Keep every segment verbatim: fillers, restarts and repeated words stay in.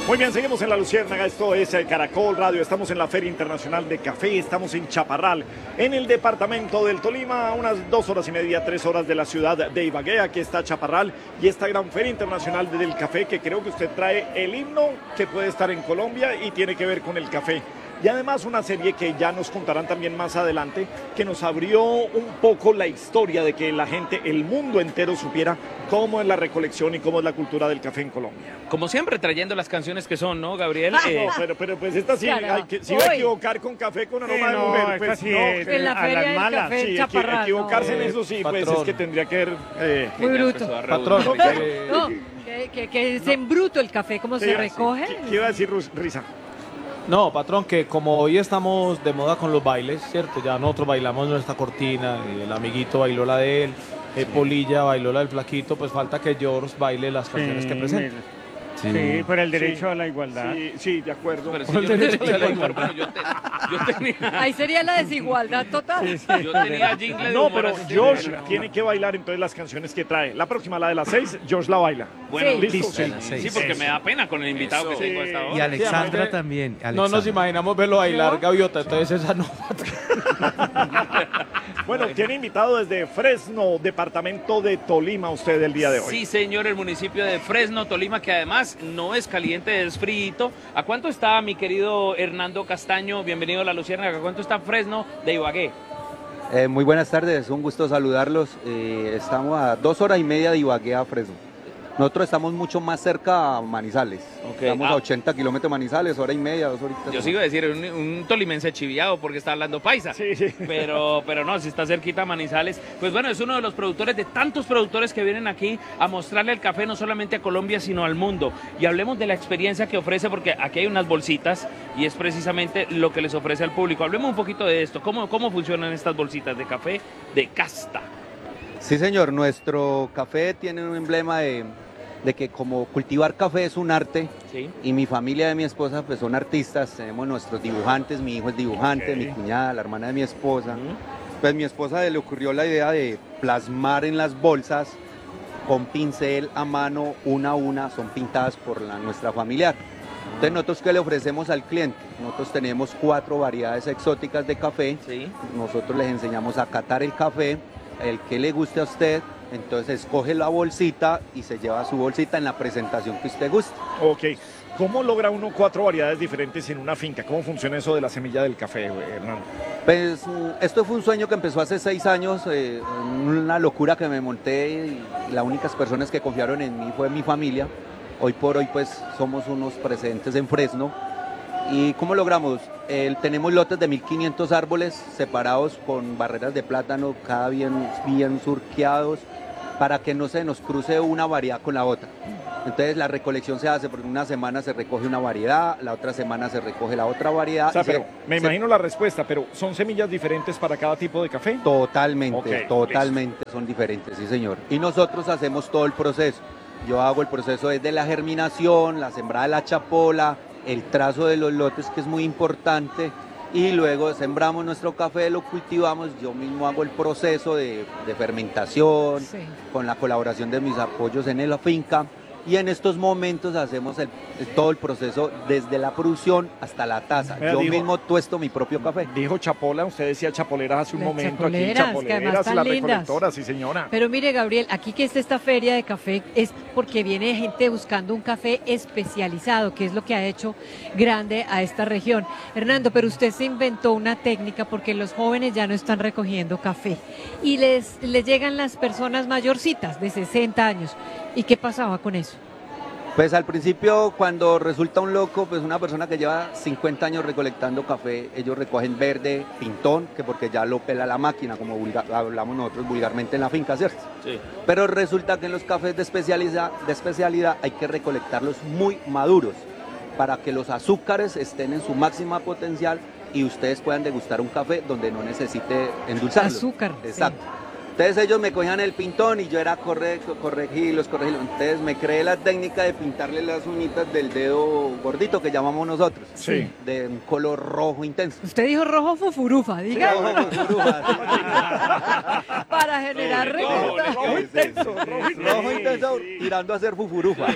Muy bien, seguimos en La Luciérnaga, esto es eh, Caracol Radio, estamos en la Feria Internacional de Café, estamos en Chaparral, en el departamento del Tolima, a unas dos horas y media, tres horas de la ciudad de Ibagué. Aquí está Chaparral y esta gran Feria Internacional del Café, que creo que usted trae el himno que puede estar en Colombia y tiene que ver con el café. Y además una serie que ya nos contarán también más adelante, que nos abrió un poco la historia de que la gente, el mundo entero supiera cómo es la recolección y cómo es la cultura del café en Colombia. Como siempre, trayendo las canciones que son, ¿no, Gabriel? Ah, Eh, no, pero, pero pues esta sí, Claro. hay que, si va a equivocar con café con aroma Sí, de no, mujer, esta pues sí no. es En la a feria las del malas. café. Sí, equi- Chaparral, equivocarse no. en eso sí, pues Patrón. es que tendría que ver... Eh, Muy ya bruto. empezó a Patrón, revolver. eh, No, que, que, que es en bruto el café, como sí, se recoge. ¿Qué, qué iba a decir Rus- Risa? no, patrón, que como hoy estamos de moda con los bailes, ¿cierto? Ya nosotros bailamos nuestra cortina, y el amiguito bailó la de él, eh, Polilla bailó la del flaquito, pues falta que George baile las canciones que presenta. Sí, sí, por el derecho Sí. a la igualdad. Sí, sí, de acuerdo. Pero si Por yo el no derecho tenía a la igual, igualdad. bueno, yo, te- yo tenía, Ahí sería la desigualdad total. Sí, sí. yo tenía jingle de No, humor pero así. George no. tiene que bailar entonces las canciones que trae. La próxima, la de las seis, George la baila. Bueno, Sí. Listo, listo. sí. Sí, porque me da pena con el invitado que tengo hasta Sí. ahora. Y Alexandra Sí, también. No Alexandra. nos imaginamos verlo bailar gaviota, entonces esa no. Bueno, tiene invitado desde Fresno, departamento de Tolima, usted el día de hoy. Sí, señor, el municipio de Fresno, Tolima, que además no es caliente, es frío. ¿A cuánto está, mi querido Hernando Castaño? Bienvenido a La Luciérnaga. ¿A cuánto está Fresno de Ibagué? Eh, muy buenas tardes, un gusto saludarlos. Eh, estamos a dos horas y media de Ibagué a Fresno. Nosotros estamos mucho más cerca a Manizales. Ok. Estamos Ah. a ochenta kilómetros de Manizales, hora y media, dos horitas. Yo sigo a decir, un, un tolimense chiviado porque está hablando paisa. Sí, sí. Pero, pero no, si está cerquita a Manizales. Pues bueno, es uno de los productores, de tantos productores que vienen aquí a mostrarle el café no solamente a Colombia, sino al mundo. Y hablemos de la experiencia que ofrece, porque aquí hay unas bolsitas y es precisamente lo que les ofrece al público. Hablemos un poquito de esto. ¿Cómo, cómo funcionan estas bolsitas de café de casta? Sí, señor, nuestro café tiene un emblema de, de que como cultivar café es un arte. ¿Sí? Y mi familia de mi esposa pues son artistas, tenemos nuestros dibujantes, mi hijo es dibujante, Ok. mi cuñada, la hermana de mi esposa. Ujú. Pues mi esposa le ocurrió la idea de plasmar en las bolsas con pincel a mano, una a una, son pintadas por la, nuestra familiar. Entonces nosotros qué le ofrecemos al cliente, nosotros tenemos cuatro variedades exóticas de café, Sí. nosotros les enseñamos a catar el café, el que le guste a usted, entonces escoge la bolsita y se lleva su bolsita en la presentación que usted guste. Ok. ¿Cómo logra uno cuatro variedades diferentes en una finca? ¿Cómo funciona eso de la semilla del café, güey, Hernando? Pues mm, esto fue un sueño que empezó hace seis años, eh, una locura que me monté y, y las únicas personas que confiaron en mí fue mi familia. Hoy por hoy pues somos unos presentes en Fresno. ¿Y cómo logramos? Eh, tenemos lotes de mil quinientos árboles separados con barreras de plátano, cada bien, bien surqueados, para que no se nos cruce una variedad con la otra. Entonces la recolección se hace porque una semana se recoge una variedad, la otra semana se recoge la otra variedad. O sea, y se- pero me se- imagino la respuesta, pero ¿son semillas diferentes para cada tipo de café? Totalmente, Ok, totalmente son diferentes, sí señor. Y nosotros hacemos todo el proceso. Yo hago el proceso desde la germinación, la sembrada de la chapola, el trazo de los lotes que es muy importante y luego sembramos nuestro café, lo cultivamos, yo mismo hago el proceso de, de fermentación Sí. con la colaboración de mis apoyos en la finca. Y en estos momentos hacemos el- el- todo el proceso desde la producción hasta la taza. Vea, Yo dijo- mismo tuesto mi propio café. Dijo chapola, usted decía chapoleras hace un Las momento chapoleras, aquí, que además chapoleras, están las lindas. recolectoras, sí señora. Pero mire, Gabriel, aquí que está esta feria de café es porque viene gente buscando un café especializado, que es lo que ha hecho grande a esta región. Hernando, pero usted se inventó una técnica porque los jóvenes ya no están recogiendo café y les, les llegan las personas mayorcitas de sesenta años. ¿Y qué pasaba con eso? Pues al principio, cuando resulta un loco, pues una persona que lleva cincuenta años recolectando café, ellos recogen verde, pintón, que porque ya lo pela la máquina, como vulgar- hablamos nosotros vulgarmente en la finca, ¿cierto? Sí. Pero resulta que en los cafés de especialidad, de especialidad hay que recolectarlos muy maduros para que los azúcares estén en su máxima potencial y ustedes puedan degustar un café donde no necesite endulzarlo. Azúcar, sí. Exacto. Entonces ellos me cogían el pintón y yo era correcto, corregirlos, corregirlos. Entonces me creé la técnica de pintarle las uñitas del dedo gordito que llamamos nosotros. Sí. De un color rojo intenso. Usted dijo rojo fufurufa, diga. Rojo, fufurufa, Para generar sí. recuerdos. Rojo intenso, rojo Sí, rojo intenso tirando a ser fufurufa.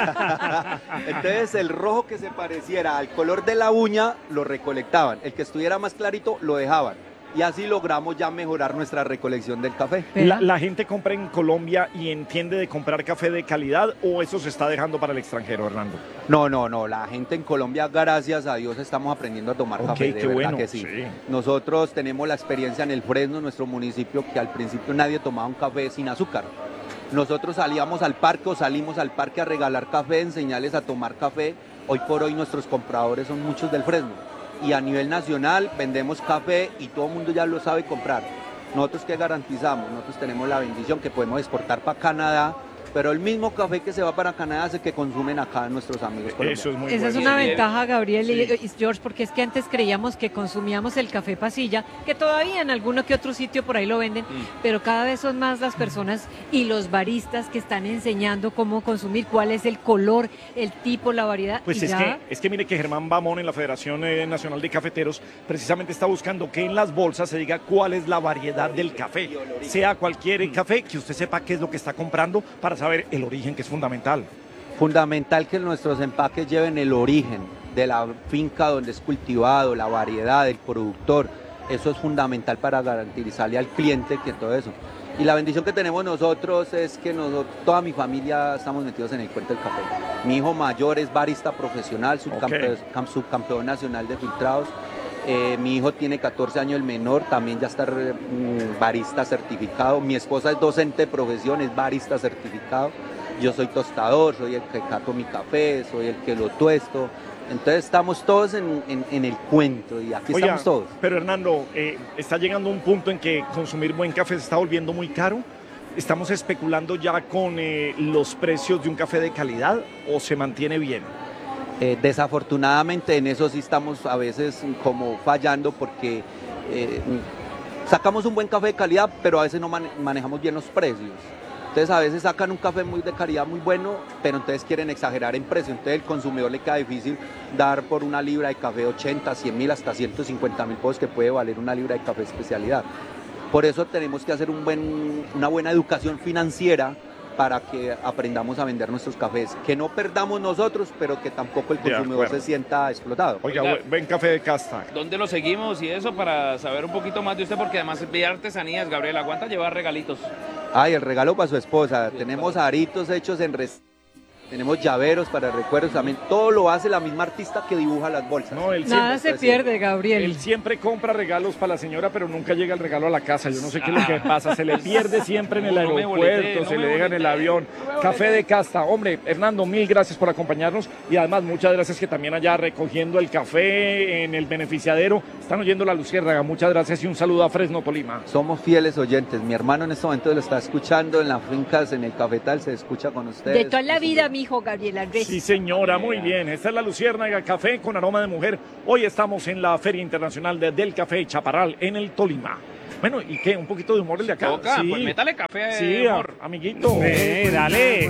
Entonces el rojo que se pareciera al color de la uña lo recolectaban. El que estuviera más clarito lo dejaban. Y así logramos ya mejorar nuestra recolección del café. La, la gente compra en Colombia y entiende de comprar café de calidad o eso se está dejando para el extranjero, Hernando. No, no, no. La gente en Colombia, gracias a Dios, estamos aprendiendo a tomar Ok, café. De qué verdad bueno, que sí. sí. Nosotros tenemos la experiencia en el Fresno, nuestro municipio, que al principio nadie tomaba un café sin azúcar. Nosotros salíamos al parque o salimos al parque a regalar café, enseñarles a tomar café. Hoy por hoy nuestros compradores son muchos del Fresno. Y a nivel nacional vendemos café y todo el mundo ya lo sabe comprar. Nosotros ¿qué garantizamos? Nosotros tenemos la bendición que podemos exportar para Canadá, pero el mismo café que se va para Canadá es el que consumen acá nuestros amigos colombianos. Eso es muy Esa bueno. es una Sí. ventaja, Gabriel y, Sí. y George, porque es que antes creíamos que consumíamos el café pasilla, que todavía en alguno que otro sitio por ahí lo venden, pero cada vez son más las personas y los baristas que están enseñando cómo consumir, cuál es el color, el tipo, la variedad. Pues y es ya, que, es que mire que Germán Bamón en la Federación eh, Nacional de Cafeteros precisamente está buscando que en las bolsas se diga cuál es la variedad del café. Sea cualquier café, que usted sepa qué es lo que está comprando para saber el origen, que es fundamental. Fundamental que nuestros empaques lleven el origen de la finca donde es cultivado, la variedad del productor. Eso es fundamental para garantizarle al cliente que todo eso. Y la bendición que tenemos nosotros es que nosotros, toda mi familia estamos metidos en el cuento del café. Mi hijo mayor es barista profesional, subcampeón, Ok. cam- subcampeón nacional de filtrados. Eh, mi hijo tiene catorce años, el menor, también ya está re- mm, barista certificado. Mi esposa es docente de profesión, es barista certificado. Yo soy tostador, soy el que cato mi café, soy el que lo tuesto. Entonces estamos todos en, en- en el cuento y aquí Oiga, estamos todos. pero Hernando, eh, está llegando un punto en que consumir buen café se está volviendo muy caro. ¿Estamos especulando ya con eh, los precios de un café de calidad o se mantiene bien? Eh, desafortunadamente en eso sí estamos a veces como fallando porque eh, sacamos un buen café de calidad, pero a veces no mane- manejamos bien los precios. Entonces a veces sacan un café muy de calidad muy bueno, pero entonces quieren exagerar en precio. Entonces el consumidor le queda difícil dar por una libra de café ochenta, cien mil, hasta ciento cincuenta mil pesos que puede valer una libra de café especialidad. Por eso tenemos que hacer un buen, una buena educación financiera para que aprendamos a vender nuestros cafés. Que no perdamos nosotros, pero que tampoco el De consumidor acuerdo. se sienta explotado. Oiga, Oiga. buen- buen café de casta. ¿Dónde lo seguimos y eso para saber un poquito más de usted? Porque además ve artesanías, Gabriel, aguanta llevar regalitos. Ay, el regalo para su esposa. Tenemos aritos hechos en res... Tenemos llaveros para recuerdos también. Todo lo hace la misma artista que dibuja las bolsas. No, él Nada siempre, se pierde, Gabriel. él siempre compra regalos para la señora, pero nunca llega el regalo a la casa. Yo no sé qué es lo que pasa. Se le pierde siempre en el No, no me aeropuerto, boletee, no se me le deja en el boletee, avión. no me Café boletee. de casta. Hombre, Hernando, mil gracias por acompañarnos. Y además, muchas gracias que también allá recogiendo el café en el beneficiadero. Están oyendo la Luciérnaga. Muchas gracias y un saludo a Fresno, Tolima. Somos fieles oyentes. Mi hermano en este momento lo está escuchando en las fincas, en el cafetal, se escucha con ustedes. De toda la vida, mi hijo Gabriel Andrés. Sí, señora, muy bien. Esta es la Luciérnaga Café con aroma de mujer. Hoy estamos en la Feria Internacional de- del Café Chaparral en el Tolima. Bueno, ¿y qué? ¿Un poquito de humor el de acá? Toca, sí, pues métale café, sí, a- amor. amiguito. Eh, dale.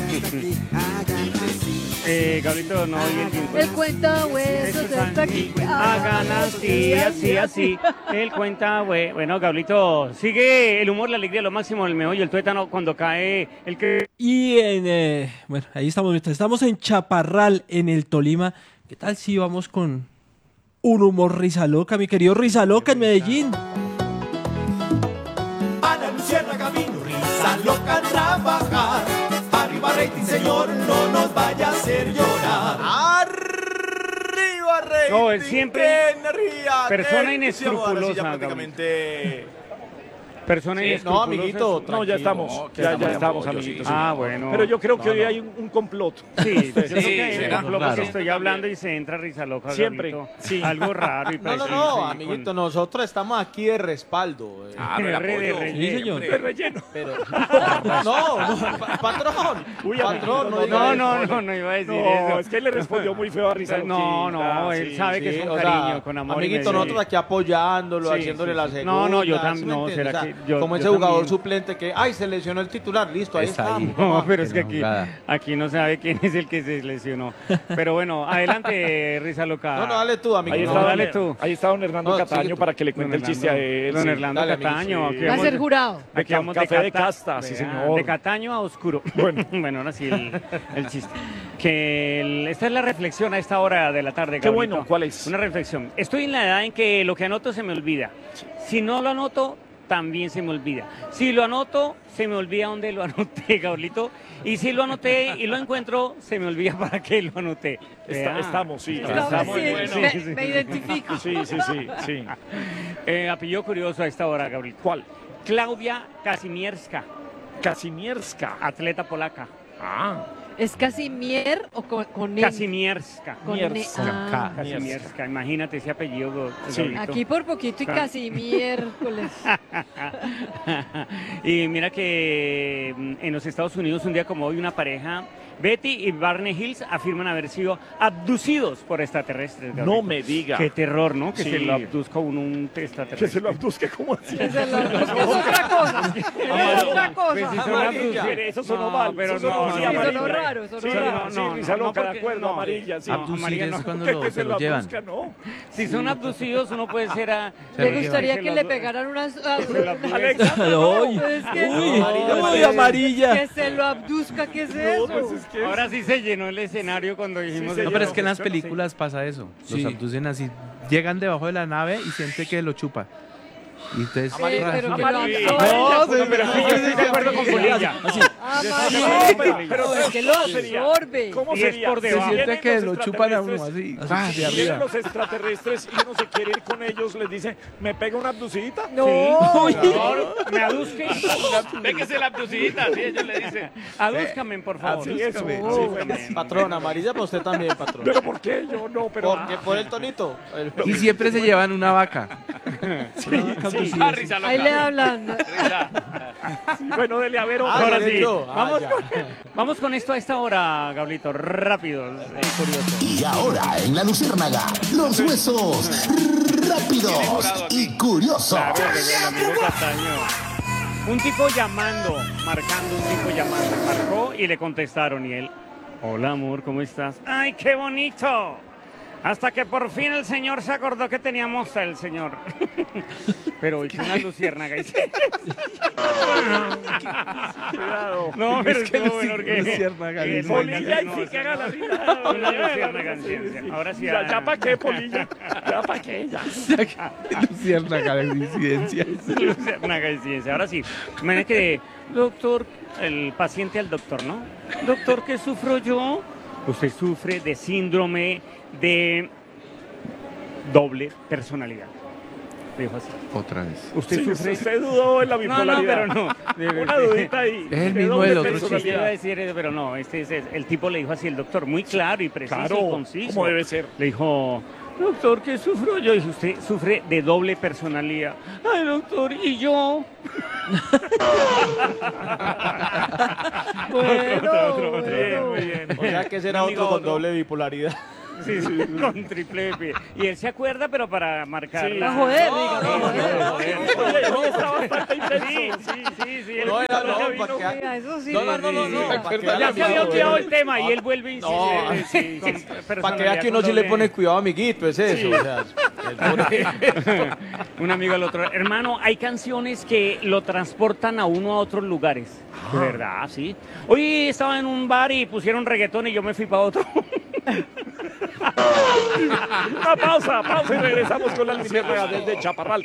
eh, Gabrielito, no oye el tiempo. El cuenta huesos está aquí. Hagan así, así, así. El cuenta, hue- bueno, Gabrielito, sigue el humor, la alegría, lo máximo, el meollo, el tuétano cuando cae el que... Y en, eh, bueno, ahí estamos, mientras estamos en Chaparral, en el Tolima. ¿Qué tal si vamos con un humor risa loca, mi querido Risa Loca en Medellín? A la Luciérnaga vino risa loca a trabajar. Arriba rating, señor, no nos vaya a hacer llorar. Arriba rating. No, él siempre- que ría, persona que- inescrupulosa, Sí, ahora sí ya Gabriel. prácticamente... Persona Sí, inescrupulosa. No, amiguito, No, ya estamos, tranquilo. ya, ya estamos estamos, en pollo, sí, amiguitos. sí. Ah, bueno. Pero yo creo que No, hoy no. hay un, un complot. Sí, yo creo Sí, que será. por ejemplo, Claro. que estoy hablando y se entra risa loca. Siempre, Gabrielito. sí. Algo raro y No, no, preciso no, y amiguito, con- nosotros estamos aquí de respaldo. eh. Ah, no, el R de apoyo. relleno. Sí, señor. De relleno. Pero, no, no, pa- patrón, Uy, patrón, amiguito, no, diga No, eso. no, no, no iba a decir No, eso. es que él le respondió muy feo a Risa No, no, Loquita, él sí, sabe que Sí, es con o cariño, sea, con amor y amiguito, medio. nosotros aquí apoyándolo, Sí, haciéndole sí, la sí. segunda. No, no, yo ¿sí también, me no, entiende? será O sea, que Yo- como yo ese jugador también. suplente que, ay, se lesionó el titular, listo, ahí Está está. ahí. No, pero es En que la aquí, jugada. aquí no sabe quién es el que se lesionó. Pero bueno, adelante, Risa Loca. No, no, dale tú, amigo. Ahí No, está, dale don, tú. ahí está don Hernando No, Cataño sigue tú. para que le Don cuente el chiste a él. Don sí. Hernando Dale, amigo, Cataño. sí. aquí Va a vamos ser de- jurado. De Aquí vamos café de cata- casta, sí, vea, señor. De Cataño a oscuro. Bueno. bueno, ahora sí el, el chiste. Que el- esta es la reflexión a esta hora de la tarde, Qué Gabrielito. bueno, ¿cuál es? Una reflexión. Estoy en la edad en que lo que anoto se me olvida. Si no lo anoto, también se me olvida. Si lo anoto, se me olvida dónde lo anoté, Gabrielito. Y si lo anoté y lo encuentro, se me olvida para qué lo anoté. Está- Vea. estamos, sí. Estamos, Estamos, sí, bueno. me, Sí, sí. me identifico. Sí, sí, sí, sí. Eh, apellido curioso a esta hora, Gabrielito. ¿Cuál? Claudia Kazimierska, Casimierska. atleta polaca. Ah, ¿Es Casimier o con, con N? Kazimierska. Con N. Mierska. Ah. Kazimierska, imagínate ese apellido. Sí. Gabrielito. Aquí por poquito y Claro. casi miércoles. Y mira que mm, en los Estados Unidos un día como hoy una pareja, Betty y Barney Hills, afirman haber sido abducidos por extraterrestres. no Gabrielito. me diga. Qué terror, ¿no? Que Sí. se lo abduzca un, un extraterrestre. Que se lo abduzque como así. Esa es, la- es otra cosa. Es otra Pues si cosa. son Amarilla. abducidos- Eso sonó No, mal, pero eso sonó no, así, no, Sí, amarilla. sonó raro, sonó Sí, raro. sí, no, Risa no, Loca, de porque- acuerdo, no. amarilla, sí. No, Abducir amarilla es no. cuando Que- lo, que se lo llevan. abduzca, ¿no? Si son abducidos, uno puede ser a... Se Le lo gustaría Se que lo le abdu- pegaran unas... se lo abducen. Alexandra, Uy, Es que- uy, amarilla, uy, amarilla. Que se lo abduzca, ¿qué es eso? No, pues es que... Ahora sí se llenó el escenario cuando dijimos... se No, eso. pero es que en las Yo no sé. películas pasa eso. Los Sí. abducen así. Llegan debajo de la nave y siente que lo chupa. Y entonces... Sí, pero que lo Amarilla. absorbe. No, pero sí, yo estoy de acuerdo con Polilla. Amarilla. pero- pero- Es que lo ¿cómo sería? absorbe. ¿Cómo Y es sería? por debajo. Se siente Vienen que los lo chupan a uno así. extraterrestres, Ah, de Vienen arriba. los extraterrestres y uno se quiere ir con ellos, les dice, ¿me pega una abducidita? No. Por favor, me aduzque. Péguese la abducidita, sí, ellos le dicen. Adúzcame, por favor. Sí, eso. Sí, Adúzcame. Patrón, amarilla para usted también, patrón. ¿Pero por qué? Yo no, pero... Porque por el tonito. El- Y siempre se llevan una vaca. Ah, Risa Loca. Ahí le hablan. Risa. Bueno, dele a ver Ah, Ahora otra. sí, directo. Ah, vamos, ya. con, vamos con esto a esta hora, Gablito, rápido y curioso. Y ahora en la Luciérnaga, los huesos rápidos y curiosos. Claro, el amigo Cataño. Un tipo llamando, marcando, un tipo llamando, marcó y le contestaron y él, hola amor, ¿cómo estás? ¡Ay, qué bonito! Hasta que por fin el señor se acordó que teníamos el señor. Pero hizo una luciérnaga y se... Cuidado. No, pero Es que estuvo bueno porque... luciérnaga, que dice. no, Polilla y no, sí no, que haga la no. vida. Una luciérnaga en ciencia. Ahora sí. Ya, ah. ya para qué, Polilla. Ya para qué, ya. Luciérnaga de incidencia. Luciérnaga en ciencia. Ahora sí. Imagínate que, doctor, el paciente al doctor, ¿no? Doctor, ¿qué sufro yo? Usted sufre de síndrome de doble personalidad. Le dijo así. Otra vez. Usted Sí, sufre... usted dudó en la No, no, bipolaridad. pero no. De- Una dudita ahí. Es el de mismo doble del otro Sí, personalidad. iba a decir eso, pero no, este es, el tipo le dijo así, el doctor, muy claro y preciso Claro, y conciso. como debe ser. Le dijo, doctor, ¿qué sufro yo? Y dice, usted sufre de doble personalidad. Ay, doctor, ¿y yo? Bueno, otro, otro. bueno. Muy bien. O sea que será Amigo, otro con otro. doble bipolaridad. Sí, sí, con triple P. Y él se acuerda, pero para marcar. Sí. la- A joder, No, diga, no, no, joder. no, Oye, hoy está bastante intenso. Sí, sí, sí, sí. él- No, era no, él- para que- Oiga, eso sí. No, no, no, no, sí, no. sí. para que Ya vea se había que- olvidado el tema y él vuelve y No, insiste. Sí, con Para que personalidad vea que uno con sí le doble- pone cuidado, amiguito, es eso. O sea, el- Un amigo al otro. Hermano, hay canciones que lo transportan a uno a otros lugares. De verdad, sí. Hoy estaba en un bar y pusieron reggaetón y yo me fui para otro. Una pausa, pausa y regresamos con la luciérnaga desde Chaparral.